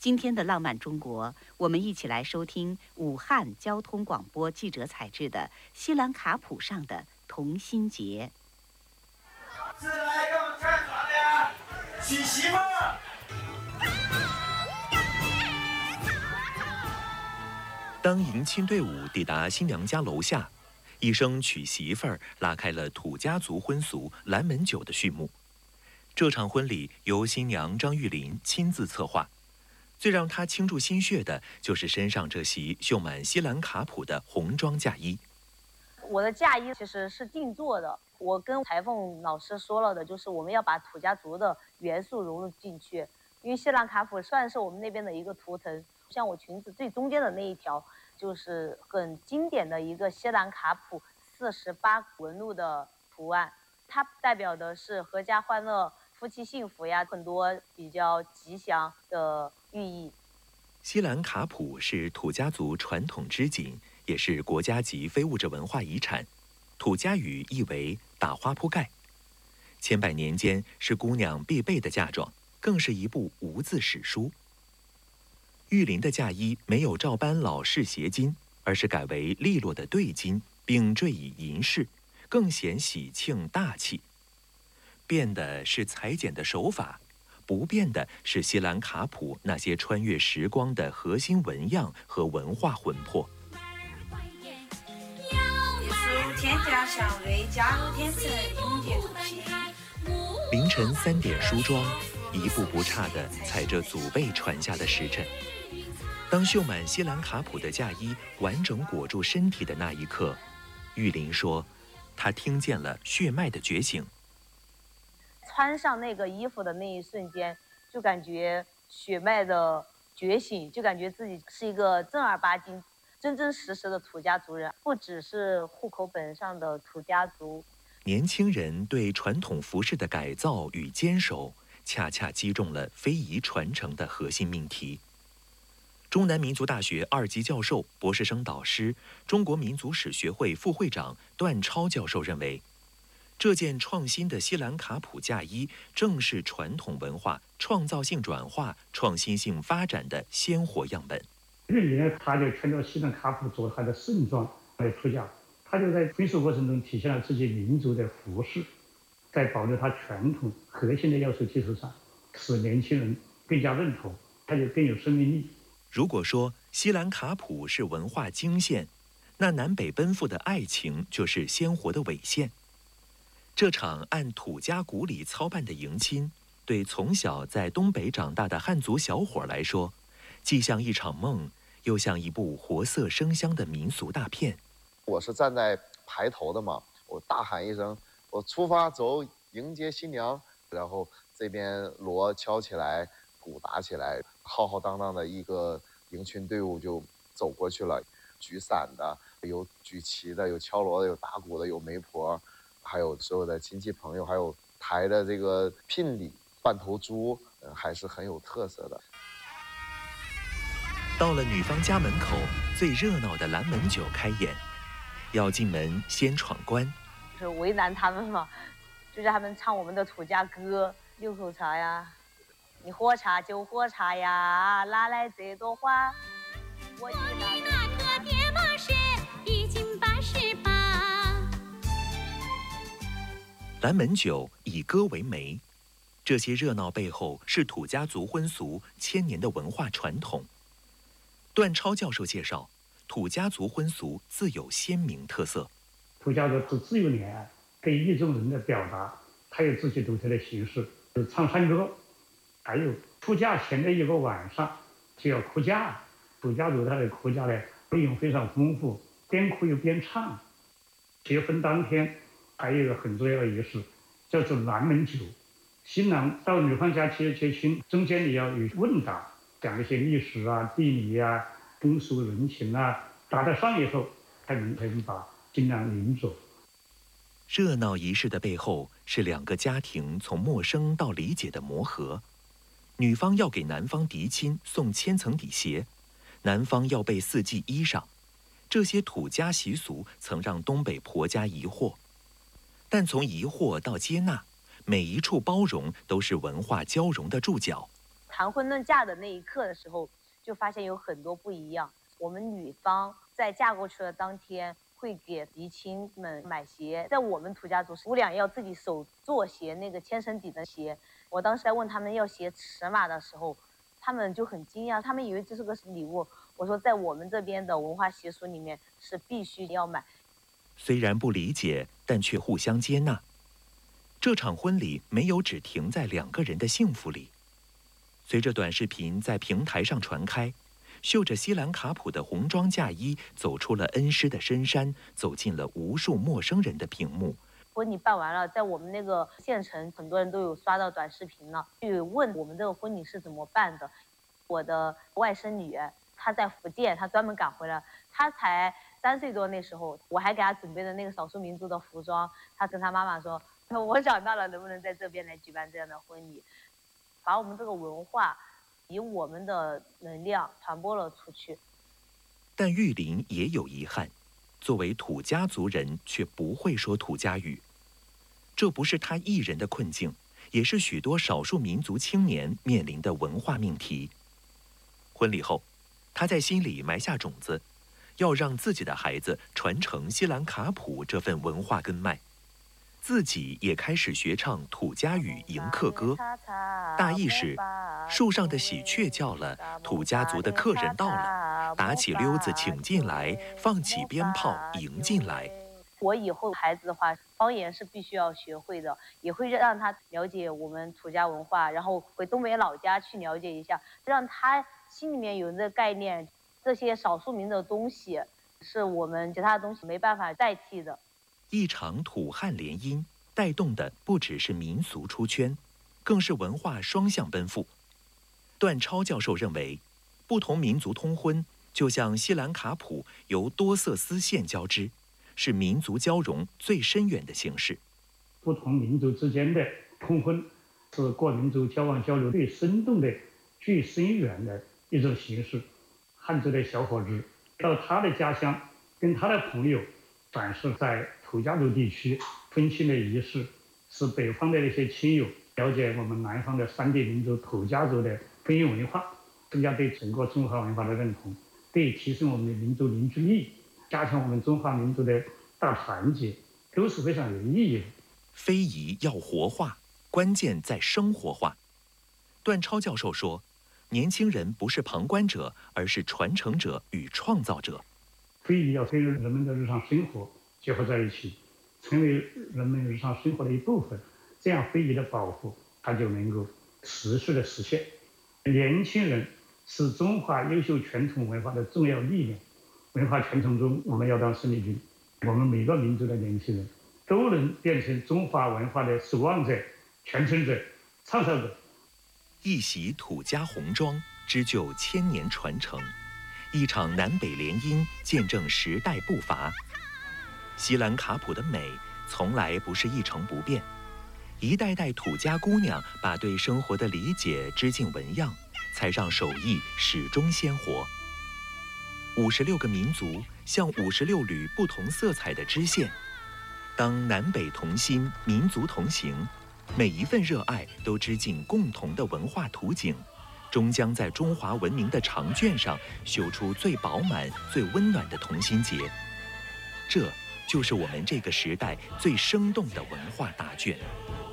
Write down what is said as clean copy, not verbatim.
今天的浪漫中国，我们一起来收听武汉交通广播记者采制的西兰卡普上的同心节。 是来给我们看船的呀，娶媳妇儿。 当迎亲队伍抵达新娘家楼下，一声娶媳妇儿拉开了土家族婚俗拦门酒的序幕。这场婚礼由新娘张玉林亲自策划，最让她倾注心血的就是身上这袭绣满西兰卡普的红装嫁衣。 我的嫁衣其实是定做的，我跟裁缝老师说了的，就是我们要把土家族的元素融入进去，因为西兰卡普算是我们那边的一个图腾，像我裙子最中间的那一条，就是很经典的一个西兰卡普48纹路的图案，它代表的是阖家欢乐、夫妻幸福呀，很多比较吉祥的寓意。 西兰卡普是土家族传统织锦，也是国家级非物质文化遗产。土家语意为打花铺盖，千百年间是姑娘必备的嫁妆，更是一部无字史书。玉林的嫁衣没有照搬老式斜襟，而是改为利落的对襟，并缀以银饰，更显喜庆大气。变的是裁剪的手法，不变的是西兰卡普那些穿越时光的核心纹样和文化魂魄。 天降祥瑞，加入天成，永结同心。 凌晨3点梳妆，一步不差地踩着祖辈传下的时辰。当绣满西兰卡普的嫁衣完整裹住身体的那一刻，玉林说，她听见了血脉的觉醒。 穿上那个衣服的那一瞬间，就感觉血脉的觉醒，就感觉自己是一个正儿八经真真实实的土家族人，不只是户口本上的土家族。 年轻人对传统服饰的改造与坚守，恰恰击中了非遗传承的核心命题。中南民族大学2级教授、博士生导师、中国民族史学会副会长段超教授认为，这件创新的西兰卡普嫁衣正是传统文化创造性转化、创新性发展的鲜活样本。 玉林呢，他就穿着西兰卡普做他的盛装来出嫁，他就在追溯过程中体现了自己民族的服饰，在保留他传统核心的要素基础上，使年轻人更加认同，他就更有生命力。 如果说西兰卡普是文化经线，那南北奔赴的爱情就是鲜活的纬线。这场按土家古礼操办的迎亲，对从小在东北长大的汉族小伙来说，既像一场梦，又像一部活色生香的民俗大片。 我是站在排头的嘛，我大喊一声，我出发走，迎接新娘。然后这边锣敲起来，鼓打起来，浩浩荡荡的一个迎亲队伍就走过去了。举伞的，有举旗的，有敲锣的，有打鼓的，有媒婆，还有所有的亲戚朋友，还有抬的这个聘礼半头猪，还是很有特色的。 到了女方家门口，最热闹的拦门酒开演。要进门先闯关， 就是为难他们嘛，就让他们唱我们的土家歌，6口茶呀，你喝茶就喝茶呀，哪来这朵花？我的那个爹妈是已经88。 拦门酒以歌为媒，这些热闹背后是土家族婚俗千年的文化传统。段超教授介绍，土家族婚俗自有鲜明特色。 土家族是自由恋爱，对意中人的表达，它有自己独特的形式，有唱山歌，还有出嫁前的一个晚上就要哭嫁。土家族它的哭嫁呢，内容非常丰富，边哭又边唱。结婚当天还有一个很重要的仪式，叫做拦门酒。新郎到女方家接亲，中间你要有问答，讲一些历史啊、地理啊、风俗人情啊，答得上以后，才能把新娘领走。 热闹仪式的背后是2个家庭从陌生到理解的磨合。女方要给男方嫡亲送千层底鞋，男方要备4季衣裳。这些土家习俗曾让东北婆家疑惑，但从疑惑到接纳，每一处包容都是文化交融的注脚。 谈婚论嫁的那一刻的时候，就发现有很多不一样。我们女方在嫁过去的当天，会给嫡亲们买鞋，在我们土家族，姑娘要自己手做鞋，那个千层底的鞋。我当时在问他们要鞋尺码的时候，他们就很惊讶，他们以为这是个礼物。我说，在我们这边的文化习俗里面是必须要买。 虽然不理解，但却互相接纳。这场婚礼没有只停在2个人的幸福里。随着短视频在平台上传开，绣着西兰卡普的红装嫁衣走出了恩施的深山，走进了无数陌生人的屏幕。 婚礼办完了，在我们那个县城，很多人都有刷到短视频了，去问我们这个婚礼是怎么办的。我的外甥女，她在福建，她专门赶回来，她才3岁多那时候，我还给她准备了那个少数民族的服装。她跟她妈妈说，我长大了能不能在这边来举办这样的婚礼，把我们这个文化以我们的能量传播了出去。 但玉林也有遗憾，作为土家族人却不会说土家语。这不是他一人的困境，也是许多少数民族青年面临的文化命题。婚礼后，他在心里埋下种子，要让自己的孩子传承西兰卡普这份文化根脉。自己也开始学唱土家语迎客歌，大意是：树上的喜鹊叫了，土家族的客人到了，打起溜子请进来，放起鞭炮迎进来。 我以后孩子的话，方言是必须要学会的，也会让他了解我们土家文化，然后回东北老家去了解一下，让他心里面有这个概念，这些少数民的东西是我们其他的东西没办法代替的。 一场土汉联姻带动的不只是民俗出圈，更是文化双向奔赴。段超教授认为，不同民族通婚就像西兰卡普由多色丝线交织，是民族交融最深远的形式。 不同民族之间的通婚是各民族交往交流最生动的、最深远的一种形式。汉族的小伙子到他的家乡，跟他的朋友展示在土家族地区婚庆的仪式，使北方的那些亲友了解我们南方的3地民族土家族的婚姻文化，增加对整个中华文化的认同，对提升我们的民族凝聚力，加强我们中华民族的大团结，都是非常有意义的。 非遗要活化，关键在生活化。段超教授说，年轻人不是旁观者，而是传承者与创造者。 非遗要跟人们的日常生活结合在一起，成为人们日常生活的一部分，这样非遗的保护它就能够持续的实现。年轻人是中华优秀传统文化的重要力量，文化传承中我们要当生力军，我们每个民族的年轻人都能变成中华文化的守望者、传承者、创造者。 一袭土家红装，织就千年传承；一场南北联姻，见证时代步伐。西兰卡普的美从来不是一成不变，一代代土家姑娘把对生活的理解织进纹样，才让手艺始终鲜活。56个民族像56缕不同色彩的织线，当南北同心，民族同行，每一份热爱都织进共同的文化图景，终将在中华文明的长卷上绣出最饱满、最温暖的同心结。这就是我们这个时代最生动的文化大卷。